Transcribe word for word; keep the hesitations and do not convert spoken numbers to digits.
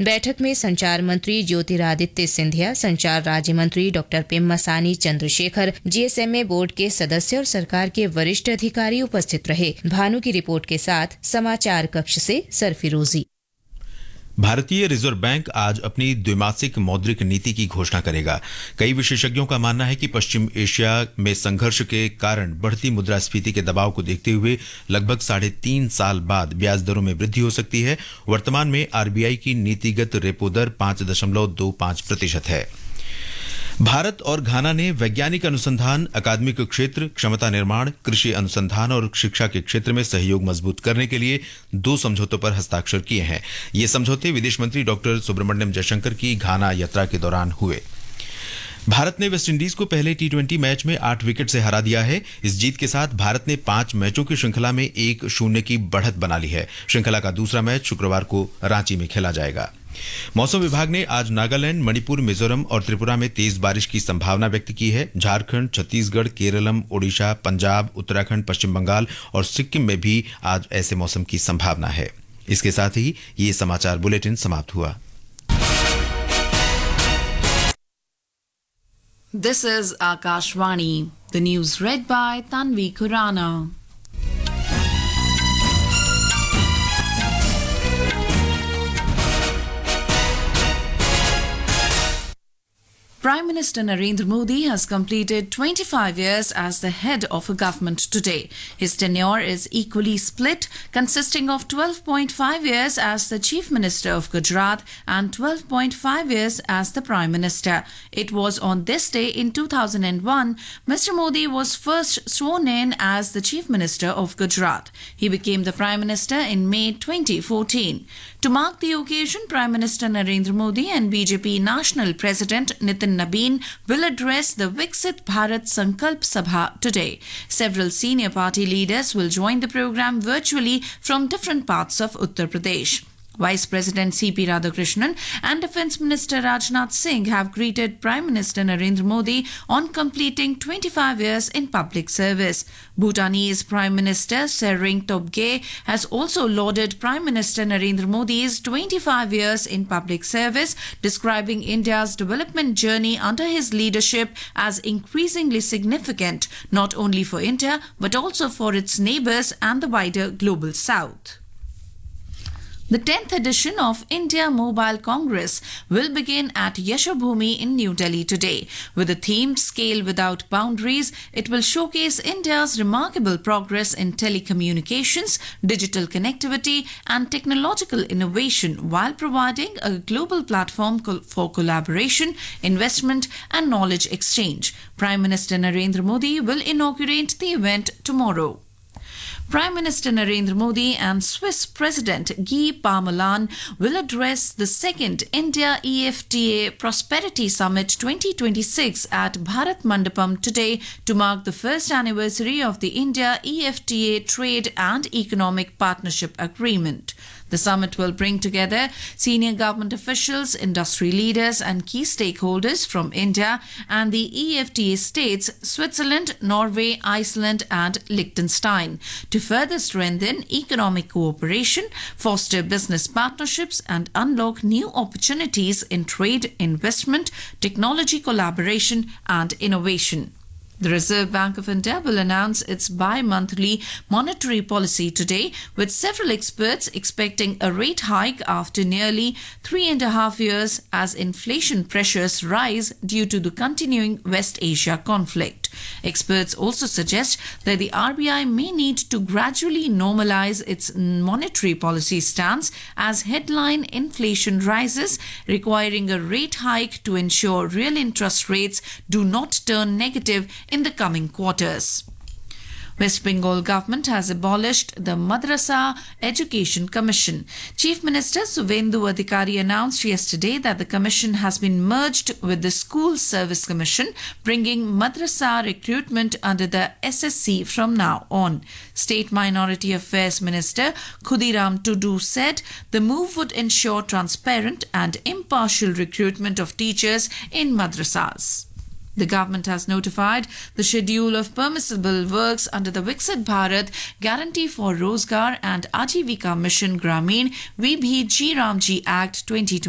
बैठक में संचार मंत्री ज्योतिरादित्य सिंधिया, संचार राज्य मंत्री doctor Pemmasani Chandrashekhar, GSMA board के सदस्य और सरकार के वरिष्ठ अधिकारी उपस्थित रहे। भानु की रिपोर्ट के साथ समाचार कक्ष से सरफिरोजी। भारतीय रिजर्व बैंक आज अपनी द्विमासिक मौद्रिक नीति की घोषणा करेगा। कई विशेषज्ञों का मानना है कि पश्चिम एशिया में संघर्ष के कारण बढ़ती मुद्रास्फीति के दबाव को देखते हुए लगभग साढ़े तीन साल बाद ब्याज दरों में वृद्धि हो सकती है। वर्तमान में आरबीआई की नीतिगत रेपो दर पांच दशमलव दो पांच प्रतिशत है। भारत और घाना ने वैज्ञानिक अनुसंधान, अकादमिक क्षेत्र, क्षमता निर्माण, कृषि अनुसंधान और शिक्षा के क्षेत्र में सहयोग मजबूत करने के लिए दो समझौतों पर हस्ताक्षर किए हैं। ये समझौते विदेश मंत्री डॉक्टर सुब्रमण्यम जयशंकर की घाना यात्रा के दौरान हुए। भारत ने वेस्टइंडीज को पहले टी ट्वेंटी मैच में आठ विकेट से हरा दिया है। इस जीत के साथ भारत ने पांच मैचों की श्रृंखला में एक शून्य की बढ़त बना ली है। श्रृंखला का दूसरा मैच शुक्रवार को रांची में खेला जाएगा। मौसम विभाग ने आज नागालैंड, मणिपुर, मिजोरम और त्रिपुरा में तेज बारिश की संभावना व्यक्त की है। झारखंड, छत्तीसगढ़, केरलम, ओडिशा, पंजाब, उत्तराखंड, पश्चिम बंगाल और सिक्किम में भी आज ऐसे मौसम की संभावना है। इसके साथ ही ये समाचार बुलेटिन समाप्त हुआ। This is Akashvani. The news read by Tanvi Khurana. Prime Minister Narendra Modi has completed twenty-five years as the head of a government today. His tenure is equally split, consisting of twelve point five years as the Chief Minister of Gujarat and twelve point five years as the Prime Minister. It was on this day in two thousand one, Mister Modi was first sworn in as the Chief Minister of Gujarat. He became the Prime Minister in May twenty fourteen. To mark the occasion, Prime Minister Narendra Modi and B J P National President Nitin Nabin will address the Viksit Bharat Sankalp Sabha today. Several senior party leaders will join the program virtually from different parts of Uttar Pradesh. Vice President C P Radhakrishnan and Defence Minister Rajnath Singh have greeted Prime Minister Narendra Modi on completing twenty-five years in public service. Bhutanese Prime Minister Tshering Tobgay has also lauded Prime Minister Narendra Modi's twenty-five years in public service, describing India's development journey under his leadership as increasingly significant, not only for India but also for its neighbours and the wider global south. The tenth edition of India Mobile Congress will begin at Yashobhoomi in New Delhi today. With the theme Scale Without Boundaries, it will showcase India's remarkable progress in telecommunications, digital connectivity and technological innovation while providing a global platform for collaboration, investment and knowledge exchange. Prime Minister Narendra Modi will inaugurate the event tomorrow. Prime Minister Narendra Modi and Swiss President Guy Parmelin will address the second India E F T A Prosperity Summit twenty twenty-six at Bharat Mandapam today to mark the first anniversary of the India E F T A Trade and Economic Partnership Agreement. The summit will bring together senior government officials, industry leaders and key stakeholders from India and the E F T A states Switzerland, Norway, Iceland and Liechtenstein to further strengthen economic cooperation, foster business partnerships and unlock new opportunities in trade, investment, technology collaboration and innovation. The Reserve Bank of India will announce its bi-monthly monetary policy today, with several experts expecting a rate hike after nearly three and a half years as inflation pressures rise due to the continuing West Asia conflict. Experts also suggest that the R B I may need to gradually normalize its monetary policy stance as headline inflation rises, requiring a rate hike to ensure real interest rates do not turn negative in the coming quarters. West Bengal government has abolished the Madrasa Education Commission. Chief Minister Suvendu Adhikari announced yesterday that the commission has been merged with the School Service Commission, bringing Madrasa recruitment under the S S C from now on. State Minority Affairs Minister Khudiram Tudu said the move would ensure transparent and impartial recruitment of teachers in madrasas. The government has notified the schedule of permissible works under the Viksit Bharat Guarantee for Rozgar and Ajivika Mission Grameen V B G Ramji Act twenty twenty.